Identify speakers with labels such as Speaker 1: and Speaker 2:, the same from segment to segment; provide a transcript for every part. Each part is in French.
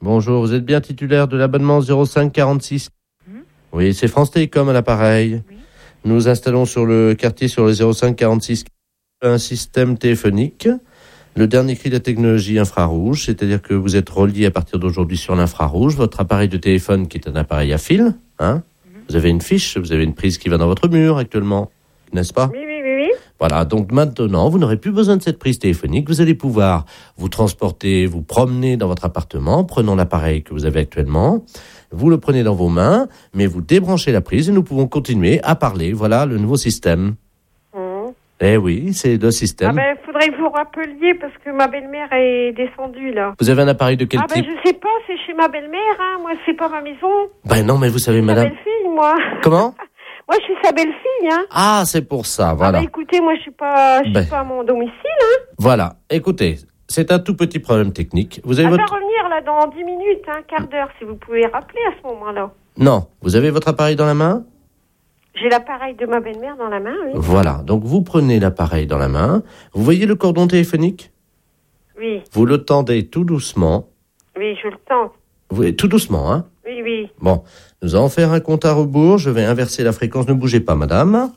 Speaker 1: Bonjour, vous êtes bien titulaire de l'abonnement 05 46 ? Oui, c'est France Télécom à l'appareil. Oui. Nous installons sur le quartier, sur le 05 46, un système téléphonique. Le dernier cri de la technologie infrarouge, c'est-à-dire que vous êtes relié à partir d'aujourd'hui sur l'infrarouge. Votre appareil de téléphone, qui est un appareil à fil, vous avez une fiche, vous avez une prise qui va dans votre mur actuellement, n'est-ce pas ?
Speaker 2: Oui.
Speaker 1: Voilà, donc maintenant, vous n'aurez plus besoin de cette prise téléphonique. Vous allez pouvoir vous transporter, vous promener dans votre appartement, prenant l'appareil que vous avez actuellement. Vous le prenez dans vos mains, mais vous débranchez la prise et nous pouvons continuer à parler. Voilà le nouveau système. Eh oui, c'est le système.
Speaker 2: Faudrait que vous rappeliez parce que ma belle-mère est descendue, là.
Speaker 1: Vous avez un appareil de quel type ?
Speaker 2: Je sais pas, c'est chez ma belle-mère, Moi, c'est pas ma maison.
Speaker 1: Non, mais vous savez, madame...
Speaker 2: Sa belle-fille, moi.
Speaker 1: Comment ?
Speaker 2: Moi, je suis sa belle-fille,
Speaker 1: Ah, c'est pour ça, voilà.
Speaker 2: Écoutez, moi, je suis pas à mon domicile,
Speaker 1: Voilà, écoutez, c'est un tout petit problème technique. Vous avez
Speaker 2: va revenir, là, dans 10 minutes, un quart d'heure, si vous pouvez rappeler à ce moment-là.
Speaker 1: Non, vous avez votre appareil dans la main ?
Speaker 2: J'ai l'appareil de ma belle-mère dans la main, oui.
Speaker 1: Voilà, donc vous prenez l'appareil dans la main. Vous voyez le cordon téléphonique ?
Speaker 2: Oui.
Speaker 1: Vous le tendez tout doucement.
Speaker 2: Oui, je le tente.
Speaker 1: Tout doucement,
Speaker 2: Oui.
Speaker 1: Bon, nous allons faire un compte à rebours. Je vais inverser la fréquence. Ne bougez pas, madame.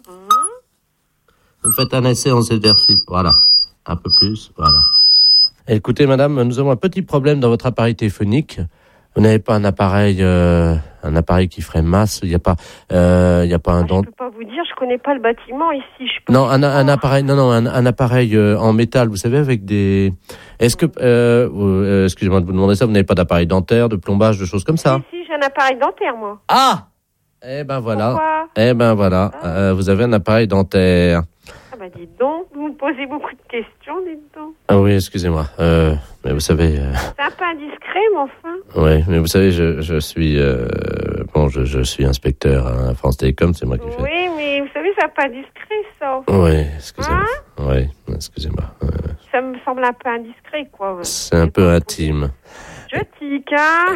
Speaker 1: Vous faites un essai en cette version. Voilà. Un peu plus, voilà. Écoutez, madame, nous avons un petit problème dans votre appareil téléphonique. Vous n'avez pas un appareil qui ferait masse. Il n'y a pas un dent.
Speaker 2: Je peux pas vous dire, je connais pas le bâtiment ici.
Speaker 1: Non, un appareil en métal. Vous savez, avec des. Est-ce que excusez-moi de vous demander ça. Vous n'avez pas d'appareil dentaire, de plombage, de choses comme ça ?
Speaker 2: Si, j'ai un appareil dentaire, moi.
Speaker 1: Ah. Eh ben voilà.
Speaker 2: Pourquoi
Speaker 1: vous avez un appareil dentaire.
Speaker 2: Dites donc, vous me posez beaucoup de questions, dites donc.
Speaker 1: Ah oui, excusez-moi. Mais vous savez...
Speaker 2: C'est un peu indiscret, mais enfin.
Speaker 1: Oui, mais vous savez, je suis... je suis inspecteur à France Télécom, c'est moi qui fais...
Speaker 2: Oui, mais vous savez, c'est un peu indiscret, ça.
Speaker 1: Oui, excusez-moi.
Speaker 2: Ça me semble un peu indiscret, quoi.
Speaker 1: C'est un peu intime.
Speaker 2: Je tique,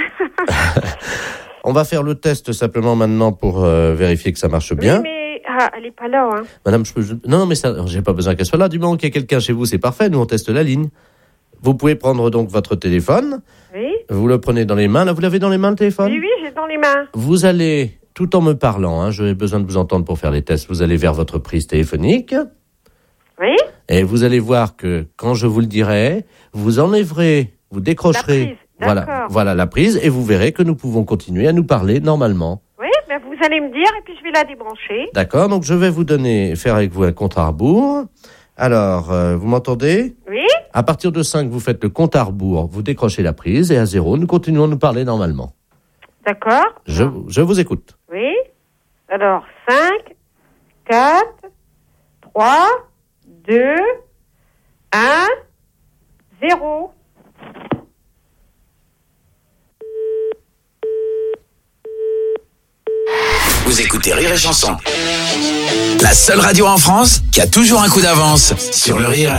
Speaker 1: On va faire le test simplement maintenant pour vérifier que ça marche bien.
Speaker 2: Oui, mais elle n'est pas là,
Speaker 1: Madame, non, mais ça, j'ai pas besoin qu'elle soit là. Du moment qu'il y a quelqu'un chez vous, c'est parfait. Nous, on teste la ligne. Vous pouvez prendre donc votre téléphone.
Speaker 2: Oui.
Speaker 1: Vous le prenez dans les mains. Là, vous l'avez dans les mains, le téléphone ?
Speaker 2: Oui, j'ai dans les mains.
Speaker 1: Vous allez, tout en me parlant, j'ai besoin de vous entendre pour faire les tests, vous allez vers votre prise téléphonique.
Speaker 2: Oui.
Speaker 1: Et vous allez voir que, quand je vous le dirai, vous enlèverez, vous décrocherez... Voilà la prise, et vous verrez que nous pouvons continuer à nous parler normalement.
Speaker 2: Oui, vous allez me dire, et puis je vais la débrancher.
Speaker 1: D'accord, donc je vais faire avec vous un compte à rebours. Alors, vous m'entendez ?
Speaker 2: Oui.
Speaker 1: À partir de 5, vous faites le compte à rebours, vous décrochez la prise, et à 0, nous continuons à nous parler normalement.
Speaker 2: D'accord.
Speaker 1: Je vous écoute.
Speaker 2: Oui. Alors, 5, 4, 3, 2, 1, 0.
Speaker 3: Vous écoutez Rire et Chanson. La seule radio en France qui a toujours un coup d'avance sur le rire.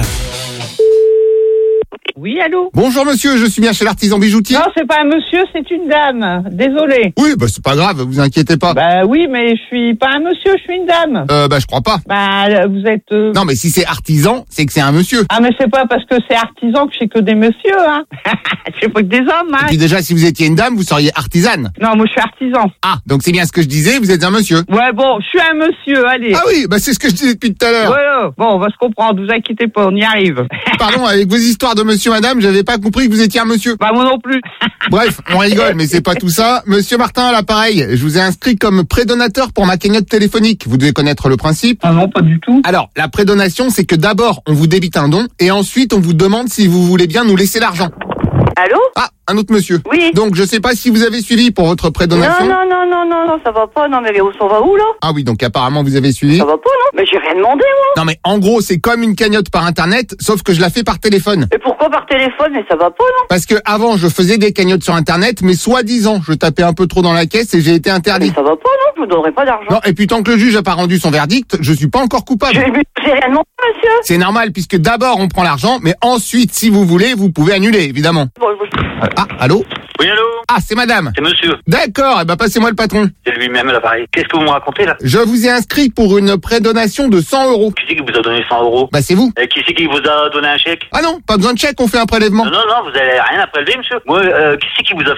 Speaker 4: Oui, allô ?
Speaker 5: Bonjour monsieur, je suis bien chez l'artisan bijoutier.
Speaker 4: Non, c'est pas un monsieur, c'est une dame. Désolé.
Speaker 5: Oui, c'est pas grave, vous inquiétez pas.
Speaker 4: Oui, mais je suis pas un monsieur, je suis une dame.
Speaker 5: Je crois pas.
Speaker 4: Vous êtes...
Speaker 5: Non, mais si c'est artisan, c'est que c'est un monsieur.
Speaker 4: Ah, mais c'est pas parce que c'est artisan que je sais que des messieurs, C'est pas que des hommes,
Speaker 5: Et puis déjà, si vous étiez une dame, vous seriez artisane.
Speaker 4: Non, moi je suis artisan.
Speaker 5: Ah, donc c'est bien ce que je disais, vous êtes un monsieur.
Speaker 4: Ouais, bon, je suis un monsieur, allez.
Speaker 5: Ah oui, c'est ce que je disais depuis tout à l'heure.
Speaker 4: Voilà, bon, on va se comprendre, vous inquiétez pas, on y arrive.
Speaker 5: Pardon, avec vos histoires de monsieur, madame, j'avais pas compris que vous étiez un monsieur.
Speaker 4: Moi non plus.
Speaker 5: Bref, on rigole, mais c'est pas tout ça. Monsieur Martin à l'appareil, je vous ai inscrit comme prédonateur pour ma cagnotte téléphonique. Vous devez connaître le principe.
Speaker 4: Ah non, pas du tout.
Speaker 5: Alors, la prédonation, c'est que d'abord, on vous débite un don, et ensuite, on vous demande si vous voulez bien nous laisser l'argent.
Speaker 2: Allô ?
Speaker 5: Ah, un autre monsieur.
Speaker 2: Oui.
Speaker 5: Donc, je sais pas si vous avez suivi pour votre prédonation.
Speaker 2: Non, ça va pas. Non, mais on va où, là ?
Speaker 5: Ah oui, donc apparemment, vous avez suivi.
Speaker 2: Ça va pas, non ? Mais j'ai rien demandé, moi.
Speaker 5: Non, mais en gros, c'est comme une cagnotte par Internet, sauf que je la fais par téléphone.
Speaker 2: Et pourquoi par téléphone ? Mais ça va pas, non ?
Speaker 5: Parce que avant, je faisais des cagnottes sur Internet, mais soi-disant, je tapais un peu trop dans la caisse et j'ai été interdit.
Speaker 2: Mais ça va pas, non ? Je vous donnerai pas d'argent.
Speaker 5: Non, et puis tant que le juge a pas rendu son verdict, je suis pas encore coupable.
Speaker 2: J'ai rien demandé, monsieur.
Speaker 5: C'est normal, puisque d'abord, on prend l'argent, mais ensuite, si vous voulez, vous pouvez annuler, évidemment. Ah, allô ?
Speaker 6: Oui, allô ?
Speaker 5: Ah, c'est madame.
Speaker 6: C'est monsieur.
Speaker 5: D'accord, passez-moi le patron.
Speaker 6: C'est lui-même l'appareil. Qu'est-ce que vous me racontez, là ?
Speaker 5: Je vous ai inscrit pour une prédonation de 100 €.
Speaker 6: Qui c'est qui vous a donné 100 €?
Speaker 5: C'est vous.
Speaker 6: Et qui c'est qui vous a donné un chèque?
Speaker 5: Ah non, pas besoin de chèque, on fait un prélèvement.
Speaker 6: Non, vous avez rien à prélever, monsieur. Moi, qui c'est qui vous a